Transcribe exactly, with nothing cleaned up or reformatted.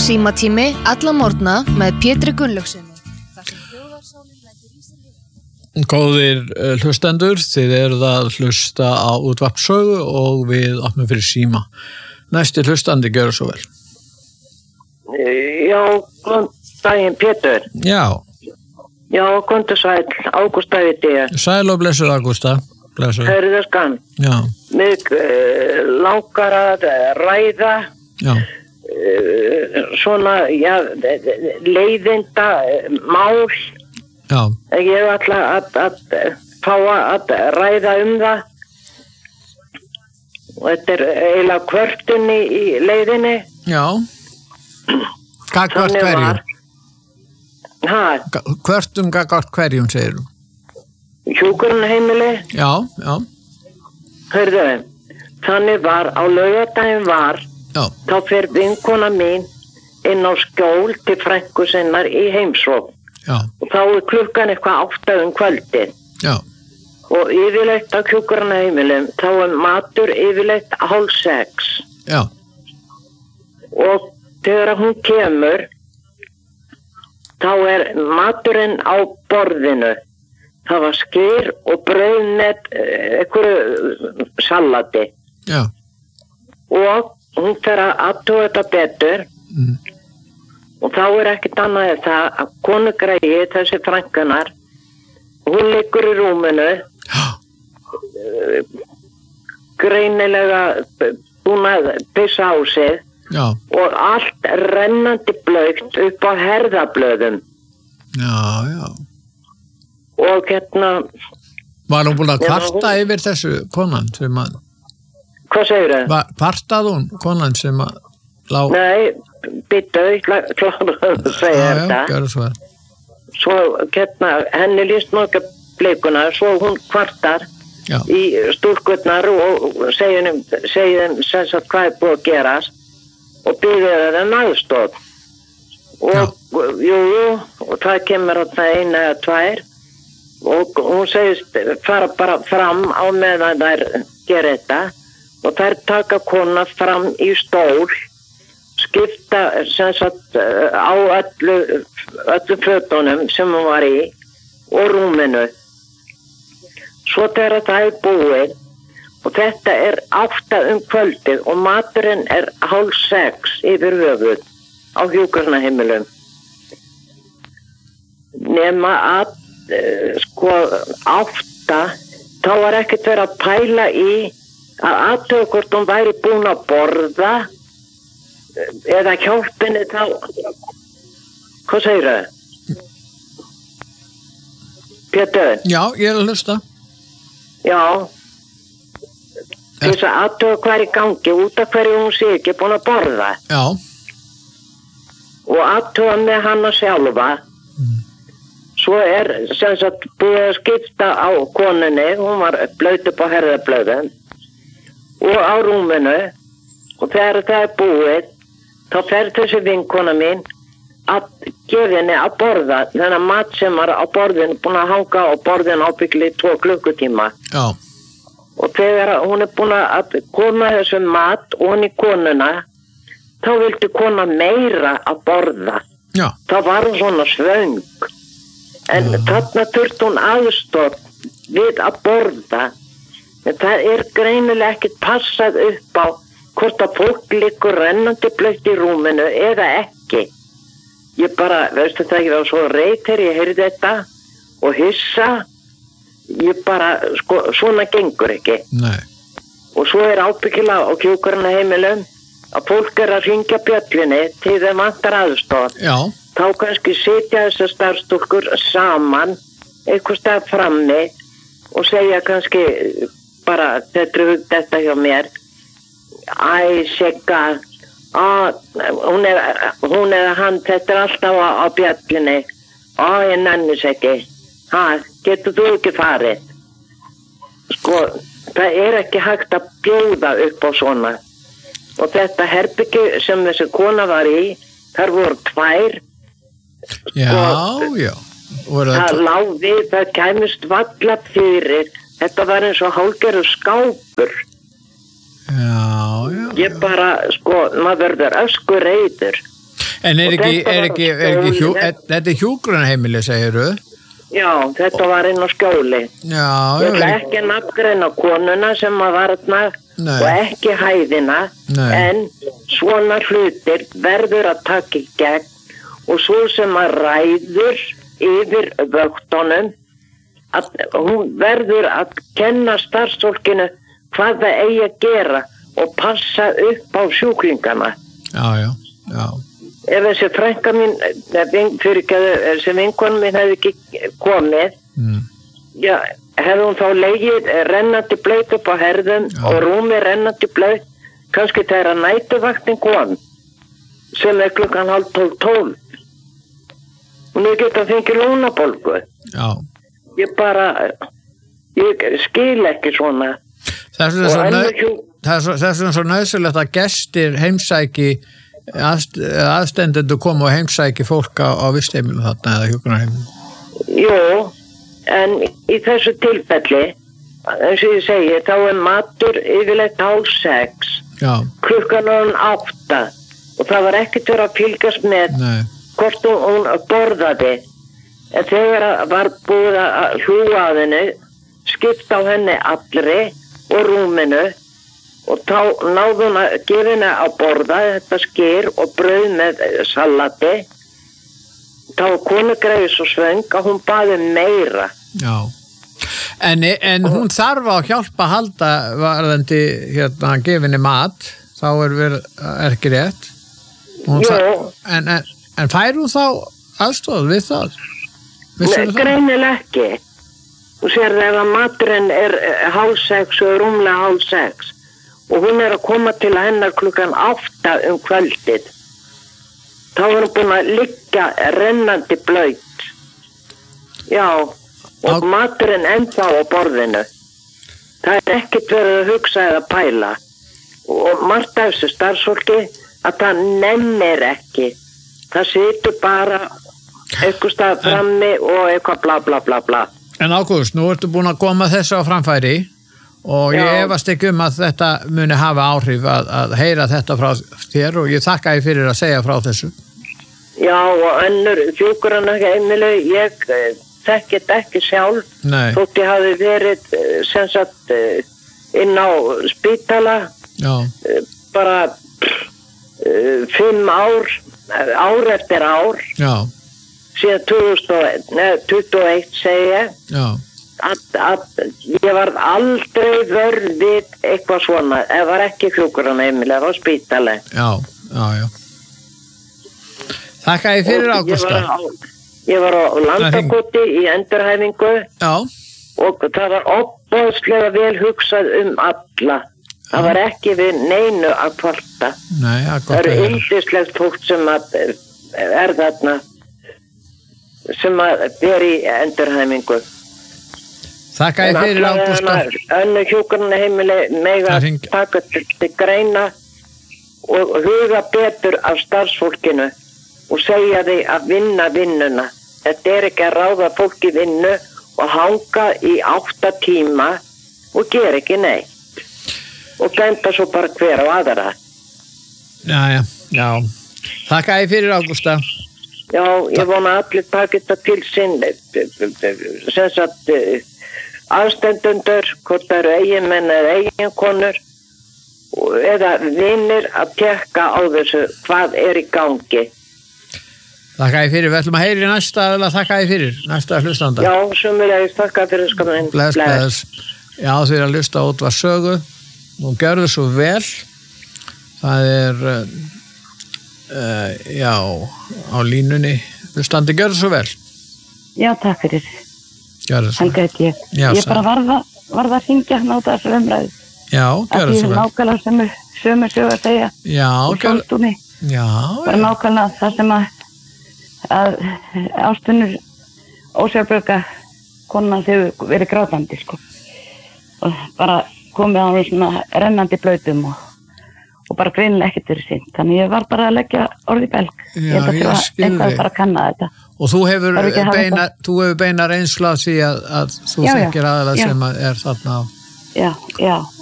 Símatími alla morgna með Pétri Gunnlaugssyni. Þar sem þjóðarsálin lætur í sér heyra. Góðir uh, hlustendur, þið eruð að hlusta á útvarpssögu og við opnum fyrir síma. Næsti hlustandi, gjörðu svo vel. Já, góðan daginn Pétur. Já. Já, komdu sæl, Ágústa heiti ég. Sæl og blessuð Ágústa. Blessuð. Hörðu skan. Já. Mig uh, langar að ræða Já. uh, svona, já, leiðinda mál. Já. Ég ætla að, að, að fá að ræða um það. Og þetta er eiginlega kvörtunni í leiðinni. Já. Gagnvart hverjum? Hæ? Kvörtum gagnvart hverjum, segir þú? Hjúkrunarheimili. Já, já. Hörðu, þannig var, á laugardaginn var, já. Þá fer vinkona mín inn á skjól til frænku sinnar í heimsókn. Já. Og þá er klukkan eitthvað átta um kvöldin. Já. Og yfirleitt á hjúkrunarheimilum, þá er matur yfirleitt hálf sex. Já. Og þegar hún kemur, þá er maturinn á borðinu. Það var skyr og brauð með einhverju salati. Já. Og hún fer að athuga þetta betur. Mm. Og þá er ekkert annað en það að konu greiði þessi frænkunar. Hún liggur í rúminu. Greinilega búin að pissa á sig. Já. Og allt rennandi blautt upp á herðablöðum. Já, já. Og hérna... Var hún búin að kvarta hún... yfir þessu konan sem að... Hvað segir þau? Kvartað hún konan sem að... Lá... Nei, byttu, ég klára að segja já, þetta. Já, gjörðu svo. Svo, hérna, henni líst nokka blikuna, svo hún kvartar já. Í stúlkurnar og segir þeim, segir þeim sem sagt hvað er búið að gerast og byrður þeim aðstoð. Og, jú, jú, og það kemur á það eina eða tvær. Og hún segist fara bara fram á meðan þær gera þetta og þær taka kona fram í stól, skipta sem sagt á öllu, öllu fötunum sem hún var í og rúminu. Svo þegar það er búið og þetta er átta um kvöldið og maturinn er hálf sex yfir höfuð á hjúkrunarheimilum. Nema að sko átta þá var ekkert verið að pæla í að athuga hvort hún væri búin að borða eða hjálpinni þá hvað segir þau? Pétur? Já, ég er að hlusta. Já til þess að athuga hvað er í gangi út af hverju hún sé ekki búin að borða. Já. Og athuga með hana sjálfa. Svo er sem sagt búið að skipta á konunni, hún var blöyt upp á herðablöðum og á rúminu og þegar það er búið þá fer þessi vinkona mín að gefa henni að borða þennan mat sem var á borðinu búin að hanga á borðinu ábyggli tvo klukkutíma. Já. Og þegar hún er búin að koma þessu mat og hún í konuna þá vildi kona meira að borða. Já. Þá var hún svona svöng. En uh. þarna þurft hún aðstoð við að borða. En það er greinilega ekkert passað upp á hvort að fólk liggur rennandi blautt í rúminu eða ekki. Ég bara, veistu það, ég var svo reyð þegar ég heyrði þetta og hissa. Ég bara, sko, svona gengur ekki. Nei. Og svo er ábyggilega á hjúkrunarheimilum að fólk er að hringja bjöllunni til þeim vantar aðstoð. Já. Þá kannski sitja þessar starfstúlkur saman eitthvað stað frammi og segja kannski bara þetta, þetta hjá mér æ, Sigga á, hún er hún er að hann, þetta er alltaf á, á bjallunni á, ég nennis ekki ha, getur þú ekki farið sko, það er ekki hægt að bjóða upp á svona og þetta herbyggi sem þessi kona var í þar voru tvær. Já, og já. Það, það lá við, það kæmist valla fyrir. Þetta var eins og hálfgerður skápur. Já, já. Ég bara, sko, maður verður öskureiður. En er Og ekki, þetta er var ekki, á er ekki hjú, skóli. er, þetta er hjúgrunarheimili, segiru? Já, þetta var inn á skjóli. Já, Ég ætla já, ekki að nafngreina konuna sem að varna Nei. og ekki hæðina, Nei. en svona hlutir verður að taka í gegn og svo sem að ræður yfir vöktunum, að hún verður að kenna starfsfólkinu hvað það eigi að gera og passa upp á sjúklingana. já, já, já. Ef þessi frænka mín, fyrirgeðu, þessi vinkonu mín hefði ekki komið, Mm. já, hefði hún þá legið rennandi blöyt upp á herðum Já. og rúmi rennandi blöyt, kannski þegar að nætuvaktin kom, sem er klukkan hálf tólf tólf. Hún hefði getað fengið lúnabólgu. Já. Ég bara, ég skil ekki svona. Þess vegna Og svo önnur nau- hjú- það er svo- þess vegna svo nöðsynlegt að gestir heimsæki aðst, aðstendendur koma og heimsæki fólk á, á vistheimilum þarna eða hjúgrunarheimilum. Jú, en í þessu tilfelli, eins og ég segi, þá er matur yfirleitt hálf sex, Já, klukkan er hún átta og það var ekkert verið að fylgjast með nei, hvort hún, hún borðaði. En þegar að var búið að hlúa að henni, skipta á henni allri og rúminu og þá náði hún að gefa henni að borða þetta skyr og brauð með salati. Þá var konu greið svo svöng að hún baði meira. já. En, en hún þarf á hjálpa að halda varðandi hérna gefinni mat, þá er, verið, er ekki rétt. Hún Jú. þarf- En, en, en fær hún þá aðstoð við það? Nei, Vissirðu það? greinilega ekki. Þú sér ef að maturinn er eh, hálf sex og rúmlega hálf sex og hún er að koma til að hennar klukkan átta um kvöldið. Þá er hún búin að liggja rennandi blöyt. Já, og Á- maturinn ennþá á borðinu. Það er ekkert verið að hugsa eða pæla. Og margt af þessu starfsfólki að það nennir ekki. Það situr bara eitthvað stað frammi og eitthvað bla bla bla bla. En Ágúst, nú ertu búin að koma þessu á framfæri og ég Já. efast ekki um að þetta muni hafa áhrif að, að heyra þetta frá þér og ég þakka þér fyrir að segja frá þessu. Já, og önnur hjúkrana heimilu, ég eh, þekki þetta ekki sjálf, Nei, þótt ég hafi verið eh, sem sagt eh, inn á spítala já, eh, bara uh, fimm ár, eh, ár eftir ár, já, síðan tvö þúsund og eitt, nei, tuttugu og eitt segi ég, já, að, að ég var aldrei vörð við eitthvað svona, ef var ekki hjúkrana heimilu, á spítala. já, já, já. Þakka þér fyrir, Og ég var Ágústa. á, ég var á Landakoti í endurhæfingu Já, og það var opbóðslega vel hugsað um alla. Það var ekki við neinu að kvarta. nei, það er Það gott eru að heyra. yndislegt fólk sem að er þarna sem að er í endurhæfingu. Þakka þér fyrir, Ágústa. Önnu hjúkrana heimili mega Það hring- taka til, til greina og huga betur af starfsfólkinu og segja því að vinna vinnuna. Þetta er ekki að ráða fólki vinnu og hanga í átta tíma og gera ekki neitt. Og benda svo bara hver á aðra. Já, já, já. Þakka þér fyrir, Ágústa. Já, ég vona að allir taka þetta til sinn, sem sagt, aðstendundur, hvort það eru eiginmenn eða eiginkonur, eða vinnir að tekka á þessu hvað er í gangi. Þakka þér fyrir, við ætlum að heyra í næsta aðeila, þakka þér fyrir, næsta hlustanda. Já, sömulegis, þakka fyrir skaminn. Bless, bless. Já, þið er að hlusta út var sögu. Nú gjörðu svo vel. Það er, uh, já, á línunni. Hlustandi, gjörðu svo vel. Já, takk fyrir. Gjörðu svo vel. Helga heit ég. Já, ég sagði. bara varða, varða að hringja hann á þessu umræðu. Já, Að gjörðu því svo er vel. nákvæmlega sem sömur sögur að segja. Já, Og gjörðu. sjálfstúni. Já, Bara já. nákvæmlega það sem að, að ástunur ósjálfbjörga konan hefur verið grátandi, sko. Og bara komið á hann svona rennandi blautum og, og bara greinilega ekkert verið sinn. Þannig ég var bara að leggja orði í belg. Já, ég held að ég þurfa skil eitthvað þig. bara að kanna þetta. Og þú hefur Þarf ekki að hafa beina, þú hefur beina reynslu af því að, að þú Já, já. þekkir aðeila Já. sem að er þarna á. Já, já.